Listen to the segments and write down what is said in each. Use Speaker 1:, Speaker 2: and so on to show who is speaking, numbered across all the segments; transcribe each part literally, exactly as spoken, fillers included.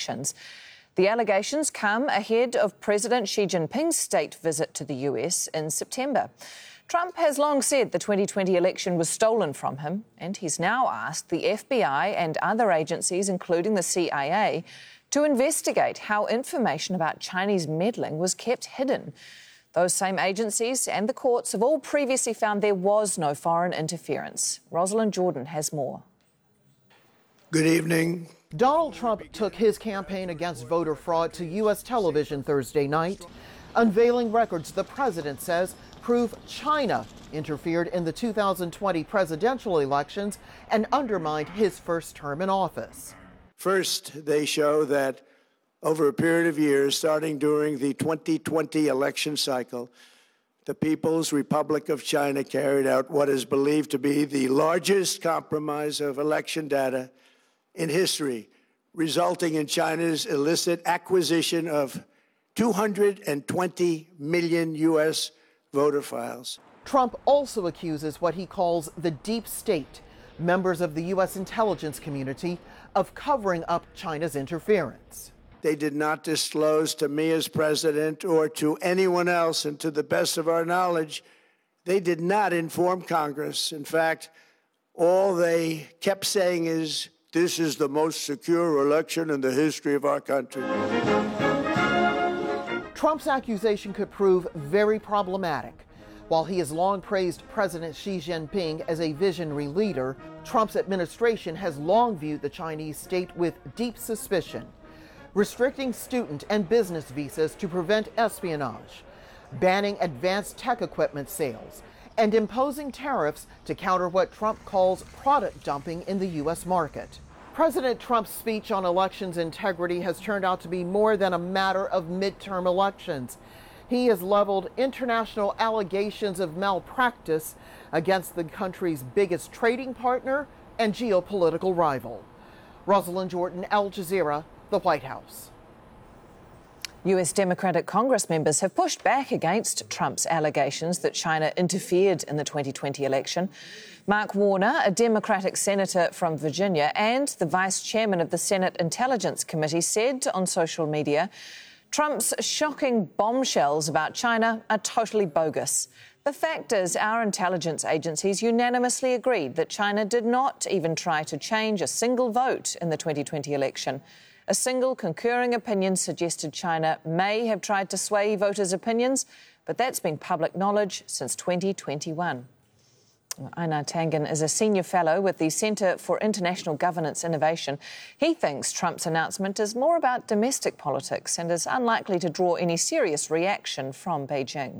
Speaker 1: elections. The allegations come ahead of President Xi Jinping's state visit to the U S in September. Trump has long said the twenty twenty election was stolen from him, and he's now asked the F B I and other agencies, including the C I A, to investigate how information about Chinese meddling was kept hidden. Those same agencies and the courts have all previously found there was no foreign interference. Rosalind Jordan has more.
Speaker 2: Good evening.
Speaker 3: Donald Trump took his campaign against voter fraud to U S television Thursday night, unveiling records the president says prove China interfered in the two thousand twenty presidential elections and undermined his first term in office.
Speaker 2: First, they show that over a period of years, starting during the twenty twenty election cycle, the People's Republic of China carried out what is believed to be the largest compromise of election data in history, resulting in China's illicit acquisition of two hundred twenty million U S voter files.
Speaker 3: Trump also accuses what he calls the deep state, members of the U S intelligence community, of covering up China's interference.
Speaker 2: They did not disclose to me as president or to anyone else, and to the best of our knowledge, they did not inform Congress. In fact, all they kept saying is, this is the most secure election in the history of our country.
Speaker 3: Trump's accusation could prove very problematic. While he has long praised President Xi Jinping as a visionary leader, Trump's administration has long viewed the Chinese state with deep suspicion, restricting student and business visas to prevent espionage, banning advanced tech equipment sales, and imposing tariffs to counter what Trump calls product dumping in the U S market. President Trump's speech on elections integrity has turned out to be more than a matter of midterm elections. He has leveled international allegations of malpractice against the country's biggest trading partner and geopolitical rival. Rosalind Jordan, Al Jazeera, the White House.
Speaker 1: U S Democratic Congress members have pushed back against Trump's allegations that China interfered in the twenty twenty election. Mark Warner, a Democratic senator from Virginia and the vice chairman of the Senate Intelligence Committee, said on social media, Trump's shocking bombshells about China are totally bogus. The fact is, our intelligence agencies unanimously agreed that China did not even try to change a single vote in the twenty twenty election. A single concurring opinion suggested China may have tried to sway voters' opinions, but that's been public knowledge since twenty twenty-one. Einar Tangen is a senior fellow with the Centre for International Governance Innovation. He thinks Trump's announcement is more about domestic politics and is unlikely to draw any serious reaction from Beijing.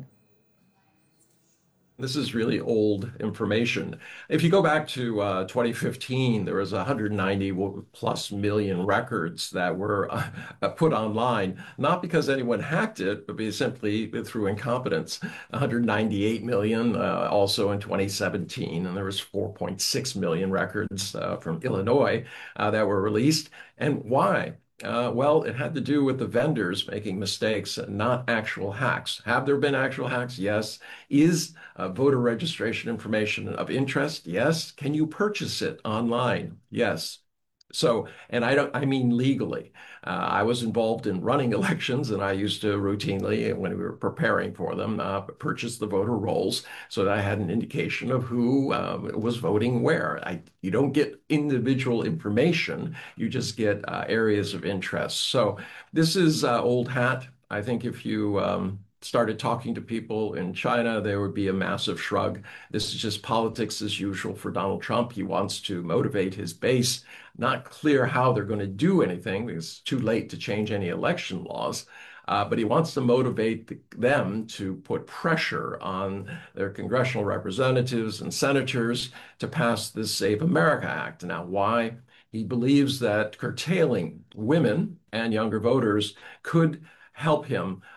Speaker 4: This is really old information. If you go back to uh, twenty fifteen, there was one hundred ninety plus million records that were uh, put online, not because anyone hacked it, but simply through incompetence. one hundred ninety-eight million uh, also in twenty seventeen, and there was four point six million records uh, from Illinois uh, that were released. And why? Uh, well, it had to do with the vendors making mistakes, not actual hacks. Have there been actual hacks? Yes. Is uh, voter registration information of interest? Yes. Can you purchase it online? Yes. So, and I don't, I mean legally. Uh, I was involved in running elections, and I used to routinely, when we were preparing for them, uh, purchase the voter rolls so that I had an indication of who uh, was voting where. I, you don't get individual information, you just get uh, areas of interest. So this is uh, old hat. I think if you um, started talking to people in China, there would be a massive shrug. This is just politics as usual for Donald Trump. He wants to motivate his base. Not clear how they're going to do anything because it's too late to change any election laws. Uh, but he wants to motivate the, them to put pressure on their congressional representatives and senators to pass this Save America Act. Now, why? He believes that curtailing women and younger voters could help him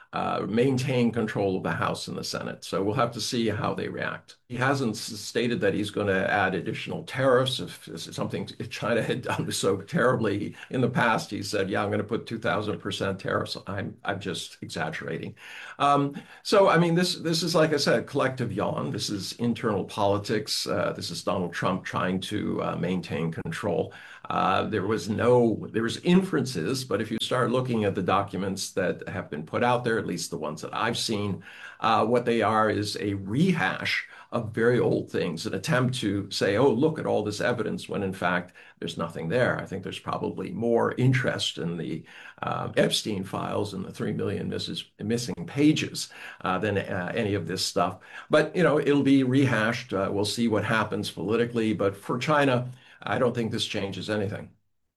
Speaker 4: uh, maintain control of the House and the Senate. So we'll have to see how they react. He hasn't stated that he's going to add additional tariffs. If this is something China had done so terribly in the past, he said, yeah, I'm going to put two thousand percent tariffs. I'm, I'm just exaggerating. Um, so, I mean, this, this is, like I said, collective yawn. This is internal politics. Uh, this is Donald Trump trying to uh, maintain control. Uh, there was no, there was inferences, but if you start looking at the documents that have been put out there, at least the ones that I've seen, uh, what they are is a rehash of very old things, an attempt to say, oh, look at all this evidence, when in fact there's nothing there. I think there's probably more interest in the uh, Epstein files and the three million misses, missing pages uh, than uh, any of this stuff. But, you know, it'll be rehashed. Uh, we'll see what happens politically. But for China, I don't think this changes anything.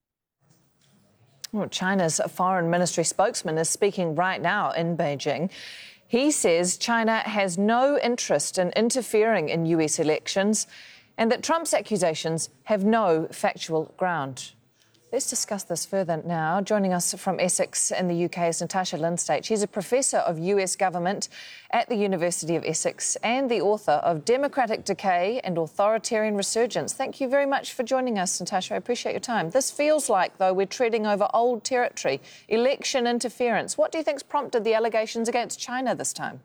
Speaker 1: Well, China's foreign ministry spokesman is speaking right now in Beijing. He says China has no interest in interfering in U S elections and that Trump's accusations have no factual ground. Let's discuss this further now. Joining us from Essex in the U K is Natasha Lindstate. She's a professor of U S government at the University of Essex and the author of Democratic Decay and Authoritarian Resurgence. Thank you very much for joining us, Natasha. I appreciate your time. This feels like, though, we're treading over old territory, election interference. What do you think's prompted the allegations against China this time?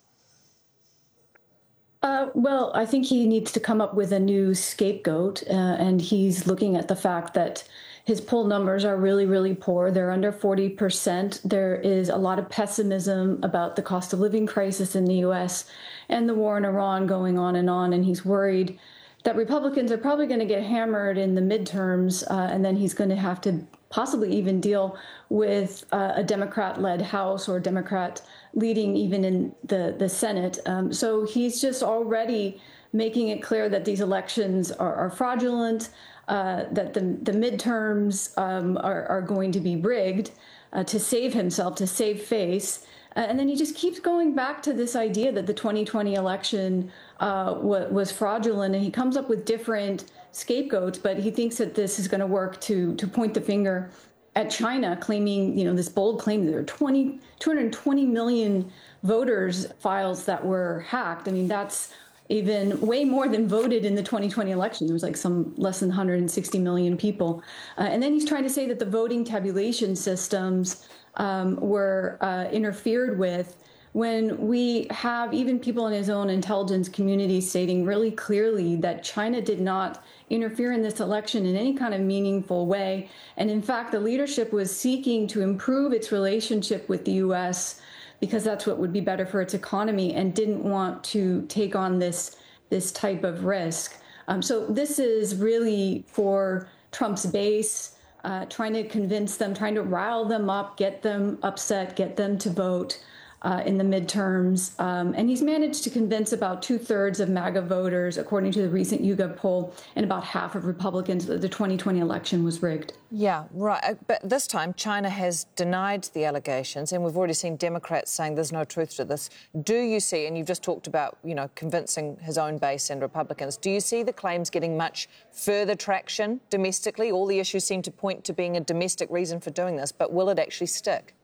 Speaker 5: Uh, well, I think he needs to come up with a new scapegoat, uh, and he's looking at the fact that his poll numbers are really, really poor. They're under forty percent. There is a lot of pessimism about the cost of living crisis in the U S and the war in Iran going on and on. And he's worried that Republicans are probably going to get hammered in the midterms, uh, and then he's going to have to possibly even deal with uh, a Democrat-led House or Democrat leading even in the, the Senate. Um, so he's just already making it clear that these elections are, are fraudulent, uh, that the, the midterms um, are, are going to be rigged uh, to save himself, to save face. Uh, and then he just keeps going back to this idea that the twenty twenty election uh, w- was fraudulent, and he comes up with different scapegoats, but he thinks that this is going to work to to point the finger at China, claiming, you know, this bold claim that there are twenty, two hundred twenty million voters' files that were hacked. I mean, that's even way more than voted in the twenty twenty election. There was like some less than one hundred sixty million people. Uh, and then he's trying to say that the voting tabulation systems um, were uh, interfered with, when we have even people in his own intelligence community stating really clearly that China did not interfere in this election in any kind of meaningful way. And in fact, the leadership was seeking to improve its relationship with the U S because that's what would be better for its economy, and didn't want to take on this, this type of risk. Um, so this is really for Trump's base, uh, trying to convince them, trying to rile them up, get them upset, get them to vote Uh, in the midterms. Um, and he's managed to convince about two thirds of MAGA voters, according to the recent YouGov poll, and about half of Republicans that the twenty twenty election was rigged.
Speaker 1: Yeah, right. But this time, China has denied the allegations, and we've already seen Democrats saying there's no truth to this. Do you see, and you've just talked about, you know, convincing his own base and Republicans, do you see the claims getting much further traction domestically? All the issues seem to point to being a domestic reason for doing this, but will it actually stick?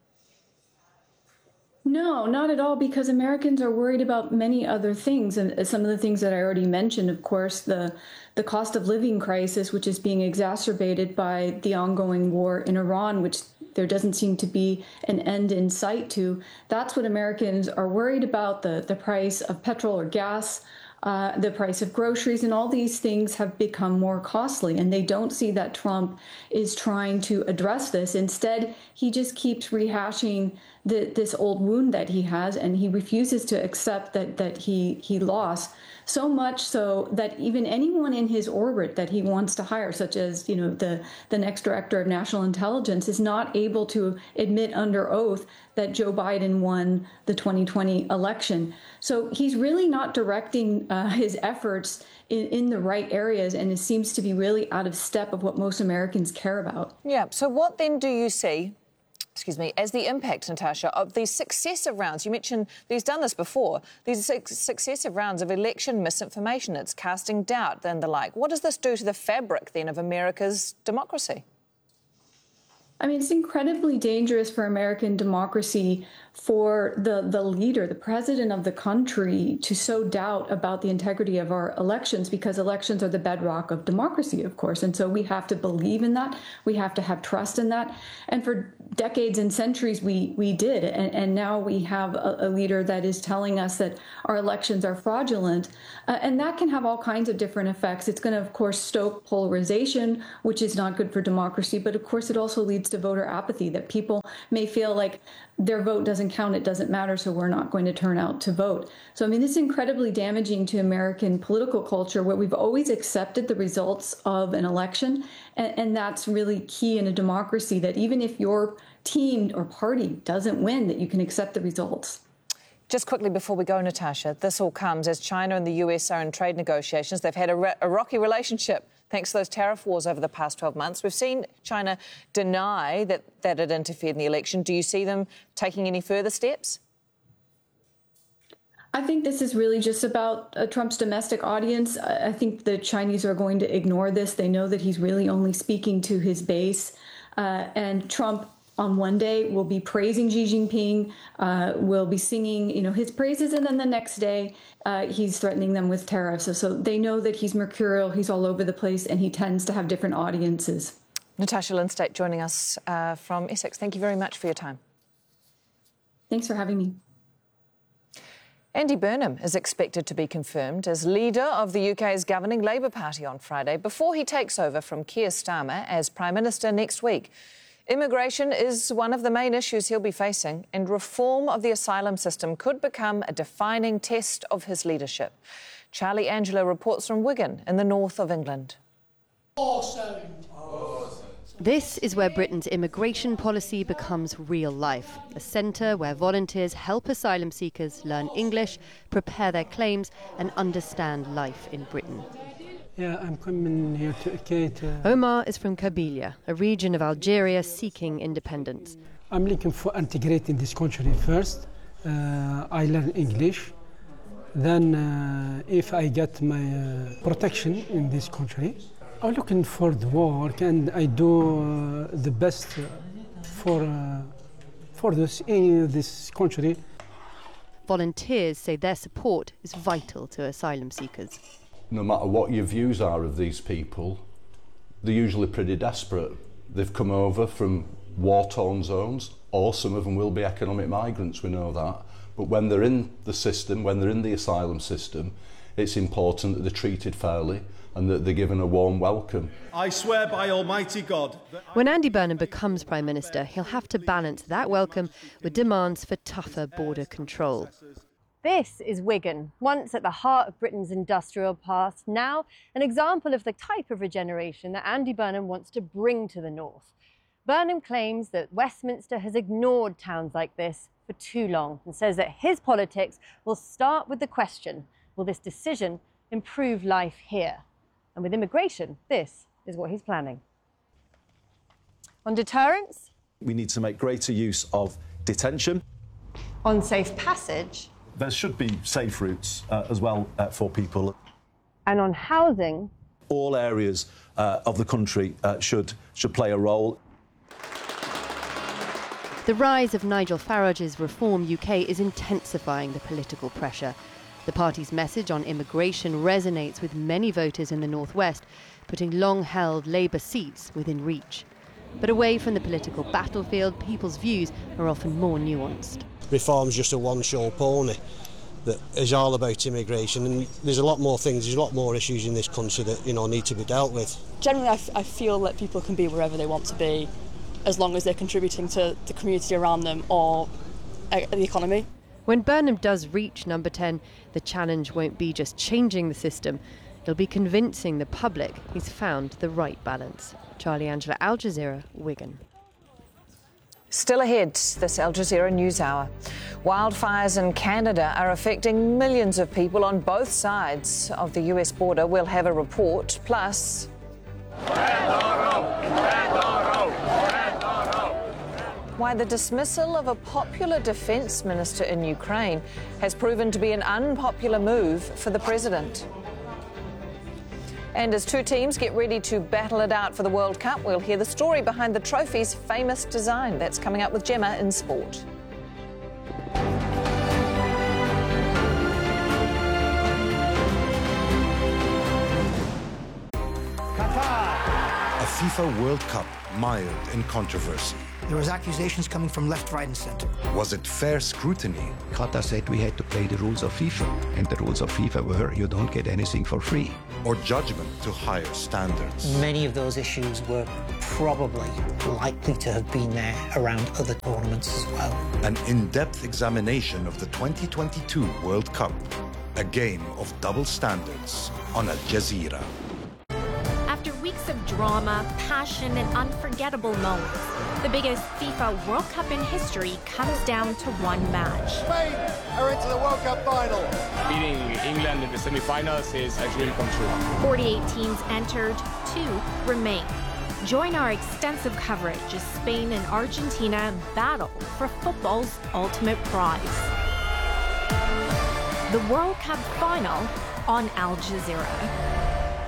Speaker 5: No, not at all, because Americans are worried about many other things. And some of the things that I already mentioned, of course, the the cost of living crisis, which is being exacerbated by the ongoing war in Iran, which there doesn't seem to be an end in sight to. That's what Americans are worried about, the, the price of petrol or gas, uh, the price of groceries, and all these things have become more costly. And they don't see that Trump is trying to address this. Instead, he just keeps rehashing the, this old wound that he has, and he refuses to accept that that he he lost. So much so that even anyone in his orbit that he wants to hire, such as, you know, the the next director of national intelligence, is not able to admit under oath that Joe Biden won the twenty twenty election. So he's really not directing uh, his efforts in, in the right areas, and it seems to be really out of step of what most Americans care about.
Speaker 1: Yeah. So what then do you see, excuse me, as the impact, Natasha, of these successive rounds? You mentioned he's done this before. These successive rounds of election misinformation. It's casting doubt and the like. What does this do to the fabric, then, of America's democracy?
Speaker 5: I mean, it's incredibly dangerous for American democracy for the, the leader, the president of the country, to sow doubt about the integrity of our elections, because elections are the bedrock of democracy, of course. And so we have to believe in that. We have to have trust in that. And for decades and centuries, we we did. And, and now we have a, a leader that is telling us that our elections are fraudulent. Uh, and that can have all kinds of different effects. It's going to, of course, stoke polarization, which is not good for democracy. But of course, it also leads to voter apathy, that people may feel like their vote doesn't count, it doesn't matter, so we're not going to turn out to vote. So, I mean, this is incredibly damaging to American political culture, where we've always accepted the results of an election. And, and that's really key in a democracy, that even if your team or party doesn't win, that you can accept the results.
Speaker 1: Just quickly before we go, Natasha, this all comes as China and the U S are in trade negotiations. They've had a, re- a rocky relationship thanks to those tariff wars over the past twelve months. We've seen China deny that, that it interfered in the election. Do you see them taking any further steps?
Speaker 5: I think this is really just about uh, Trump's domestic audience. I think the Chinese are going to ignore this. They know that he's really only speaking to his base. Uh, and Trump on one day will be praising Xi Jinping, uh, will be singing, you know, his praises, and then the next day uh, he's threatening them with tariffs. So, so they know that he's mercurial, he's all over the place, and he tends to have different audiences.
Speaker 1: Natasha Lindstate joining us uh, from Essex. Thank you very much for your time.
Speaker 5: Thanks for having me.
Speaker 1: Andy Burnham is expected to be confirmed as leader of the U K's governing Labour Party on Friday before he takes over from Keir Starmer as Prime Minister next week. Immigration is one of the main issues he'll be facing, and reform of the asylum system could become a defining test of his leadership. Charlie Angelo reports from Wigan in the north of England.
Speaker 6: Awesome.
Speaker 7: This is where Britain's immigration policy becomes real life, a centre where volunteers help asylum seekers learn English, prepare their claims and understand life in Britain.
Speaker 6: Yeah, I'm coming here to educate. Uh,
Speaker 7: Omar is from Kabylia, a region of Algeria seeking independence.
Speaker 6: I'm looking for integrating this country first. Uh, I learn English. Then, uh, if I get my uh, protection in this country, I'm looking for the work, and I do uh, the best for uh, for this in this country.
Speaker 7: Volunteers say their support is vital to asylum seekers.
Speaker 8: No matter what your views are of these people, they're usually pretty desperate. They've come over from war-torn zones, or some of them will be economic migrants, we know that. But when they're in the system, when they're in the asylum system, it's important that they're treated fairly and that they're given a warm welcome.
Speaker 9: I swear by Almighty God that
Speaker 7: When Andy Burnham becomes Prime Minister, he'll have to balance that welcome with demands for tougher border control.
Speaker 10: This is Wigan, once at the heart of Britain's industrial past, now an example of the type of regeneration that Andy Burnham wants to bring to the north. Burnham claims that Westminster has ignored towns like this for too long and says that his politics will start with the question, will this decision improve life here? And with immigration, this is what he's planning. On deterrence?
Speaker 11: We need to make greater use of detention.
Speaker 10: On safe passage?
Speaker 11: There should be safe routes uh, as well uh, for people.
Speaker 10: And on housing?
Speaker 11: All areas uh, of the country uh, should, should play a role.
Speaker 7: The rise of Nigel Farage's Reform U K is intensifying the political pressure. The party's message on immigration resonates with many voters in the northwest, putting long-held Labour seats within reach. But away from the political battlefield, people's views are often more nuanced.
Speaker 12: Reform's just a one-show pony that is all about immigration, and there's a lot more things, there's a lot more issues in this country that, you know, need to be dealt with.
Speaker 13: Generally, I, f- I feel that people can be wherever they want to be, as long as they're contributing to the community around them or uh, the economy.
Speaker 7: When Burnham does reach number ten, the challenge won't be just changing the system, it'll be convincing the public he's found the right balance. Charlie Angelo, Al Jazeera, Wigan.
Speaker 1: Still ahead, this Al Jazeera News Hour. Wildfires in Canada are affecting millions of people on both sides of the U S border. We'll have a report, plus... why the dismissal of a popular defence minister in Ukraine has proven to be an unpopular move for the president. And as two teams get ready to battle it out for the World Cup, we'll hear the story behind the trophy's famous design. That's coming up with Gemma in sport.
Speaker 14: A FIFA World Cup mired in controversy.
Speaker 15: There was accusations coming from left, right and centre.
Speaker 14: Was it fair scrutiny?
Speaker 16: Qatar said we had to play the rules of FIFA, and the rules of FIFA were you don't get anything for free.
Speaker 14: Or judgment to higher standards?
Speaker 17: Many of those issues were probably likely to have been there around other tournaments as well.
Speaker 14: An in-depth examination of the twenty twenty-two World Cup. A game of double standards on Al Jazeera.
Speaker 18: After weeks of drama, passion, and unforgettable moments, the biggest FIFA World Cup in history comes down to one match.
Speaker 19: Spain are into the World Cup final.
Speaker 20: Beating England in the semi-finals is a dream come true.
Speaker 18: forty-eight teams entered, two remain. Join our extensive coverage as Spain and Argentina battle for football's ultimate prize. The World Cup final on Al Jazeera.